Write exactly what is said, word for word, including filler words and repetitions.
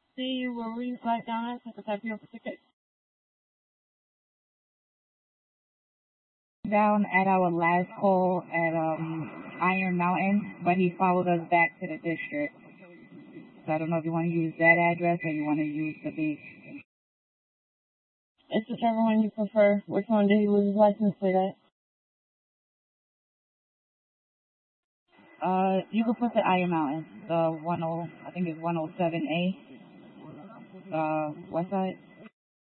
See where we write down at the type of your ticket. Down at our last call at um, Iron Mountain, but he followed us back to the district. So I don't know if you want to use that address or you want to use the base. It's whichever one you prefer. Which one did he lose his license plate at? Uh, you can put the Iron Mountain, the one oh, I think it's one oh seven A, uh, west side.